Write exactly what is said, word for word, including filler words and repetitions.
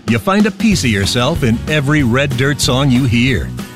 You find a piece of yourself in every Red Dirt song you hear.